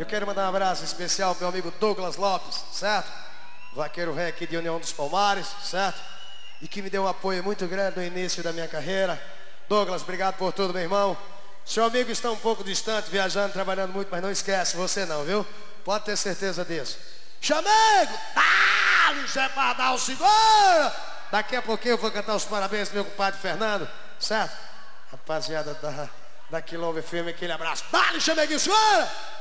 Eu quero mandar um abraço especial pro meu amigo Douglas Lopes, certo? Vaqueiro velho aqui de União dos Palmares, certo? E que me deu um apoio muito grande no início da minha carreira. Douglas, obrigado por tudo, meu irmão. Seu amigo está um pouco distante, viajando, trabalhando muito, mas não esquece você não, viu? Pode ter certeza disso. Chamego! Dá-lhe, Zé Pardal, segura! Daqui a pouquinho eu vou cantar os parabéns pro meu compadre Fernando, certo? Rapaziada da Quilombo FM, aquele abraço. Dá-lhe, Chameguinho, segura!